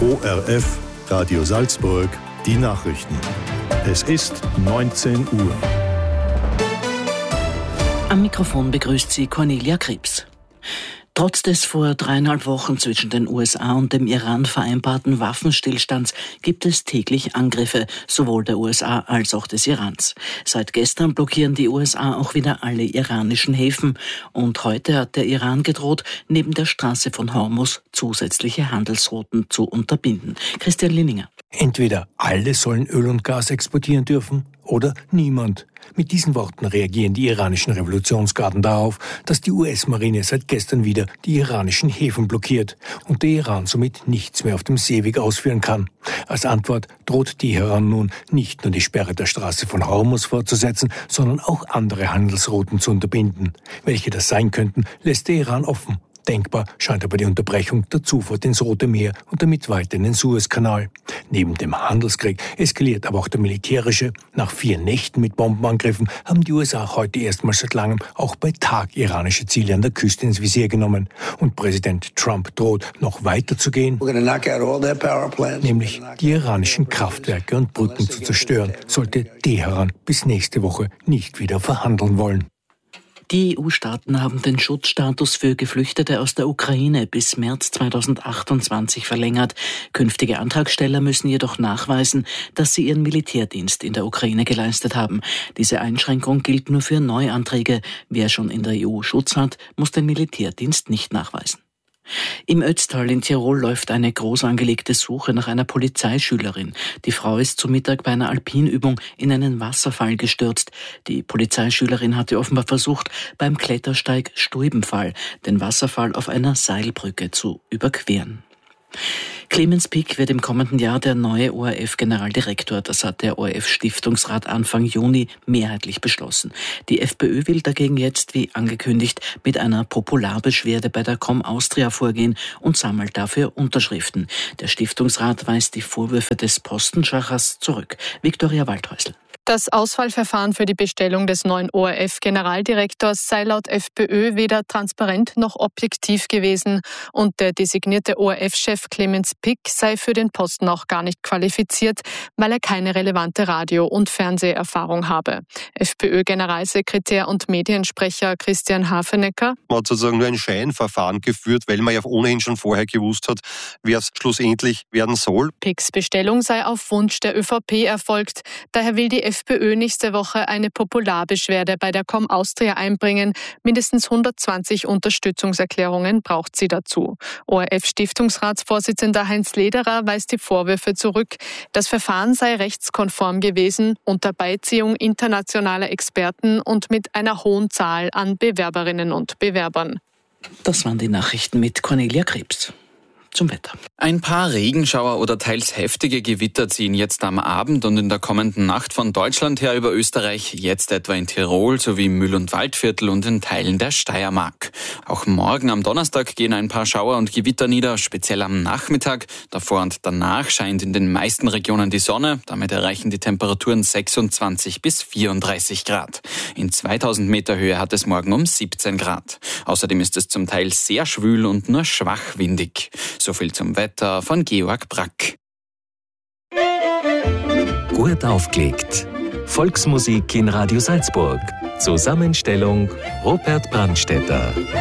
ORF Radio Salzburg, die Nachrichten. Es ist 19 Uhr. Am Mikrofon begrüßt sie Cornelia Krebs. Trotz des vor 3,5 Wochen zwischen den USA und dem Iran vereinbarten Waffenstillstands gibt es täglich Angriffe, sowohl der USA als auch des Irans. Seit gestern blockieren die USA auch wieder alle iranischen Häfen und heute hat der Iran gedroht, neben der Straße von Hormuz zusätzliche Handelsrouten zu unterbinden. Christian Linninger. Entweder alle sollen Öl und Gas exportieren dürfen oder niemand. Mit diesen Worten reagieren die iranischen Revolutionsgarden darauf, dass die US-Marine seit gestern wieder die iranischen Häfen blockiert und der Iran somit nichts mehr auf dem Seeweg ausführen kann. Als Antwort droht Teheran nun nicht nur die Sperre der Straße von Hormuz fortzusetzen, sondern auch andere Handelsrouten zu unterbinden. Welche das sein könnten, lässt der Iran offen. Denkbar scheint aber die Unterbrechung der Zufuhr ins Rote Meer und damit weiter in den Suezkanal. Neben dem Handelskrieg eskaliert aber auch der militärische. Nach 4 Nächten mit Bombenangriffen haben die USA heute erstmals seit langem auch bei Tag iranische Ziele an der Küste ins Visier genommen. Und Präsident Trump droht, noch weiter zu gehen, nämlich die iranischen Kraftwerke und Brücken zu zerstören, sollte Teheran bis nächste Woche nicht wieder verhandeln wollen. Die EU-Staaten haben den Schutzstatus für Geflüchtete aus der Ukraine bis März 2028 verlängert. Künftige Antragsteller müssen jedoch nachweisen, dass sie ihren Militärdienst in der Ukraine geleistet haben. Diese Einschränkung gilt nur für Neuanträge. Wer schon in der EU Schutz hat, muss den Militärdienst nicht nachweisen. Im Ötztal in Tirol läuft eine groß angelegte Suche nach einer Polizeischülerin. Die Frau ist zu Mittag bei einer Alpinübung in einen Wasserfall gestürzt. Die Polizeischülerin hatte offenbar versucht, beim Klettersteig Stuibenfall den Wasserfall auf einer Seilbrücke zu überqueren. Clemens Pick wird im kommenden Jahr der neue ORF-Generaldirektor. Das hat der ORF-Stiftungsrat Anfang Juni mehrheitlich beschlossen. Die FPÖ will dagegen jetzt, wie angekündigt, mit einer Popularbeschwerde bei der Com Austria vorgehen und sammelt dafür Unterschriften. Der Stiftungsrat weist die Vorwürfe des Postenschachers zurück. Viktoria Waldhäusl. Das Auswahlverfahren für die Bestellung des neuen ORF-Generaldirektors sei laut FPÖ weder transparent noch objektiv gewesen und der designierte ORF-Chef Clemens Pick sei für den Posten auch gar nicht qualifiziert, weil er keine relevante Radio- und Fernseherfahrung habe. FPÖ-Generalsekretär und Mediensprecher Christian Hafenecker: Man hat sozusagen nur ein Scheinverfahren geführt, weil man ja ohnehin schon vorher gewusst hat, wer es schlussendlich werden soll. Picks Bestellung sei auf Wunsch der ÖVP erfolgt. Daher will die FPÖ nächste Woche eine Popularbeschwerde bei der Com Austria einbringen. Mindestens 120 Unterstützungserklärungen braucht sie dazu. ORF-Stiftungsratsvorsitzender Heinz Lederer weist die Vorwürfe zurück. Das Verfahren sei rechtskonform gewesen, unter Beiziehung internationaler Experten und mit einer hohen Zahl an Bewerberinnen und Bewerbern. Das waren die Nachrichten mit Cornelia Krebs. Zum Wetter. Ein paar Regenschauer oder teils heftige Gewitter ziehen jetzt am Abend und in der kommenden Nacht von Deutschland her über Österreich, jetzt etwa in Tirol sowie im Mühl- und Waldviertel und in Teilen der Steiermark. Auch morgen am Donnerstag gehen ein paar Schauer und Gewitter nieder, speziell am Nachmittag. Davor und danach scheint in den meisten Regionen die Sonne. Damit erreichen die Temperaturen 26 bis 34 Grad. In 2000 Meter Höhe hat es morgen um 17 Grad. Außerdem ist es zum Teil sehr schwül und nur schwach windig. So viel zum Wetter von Georg Brack. Gut aufgelegt. Volksmusik in Radio Salzburg. Zusammenstellung Robert Brandstätter.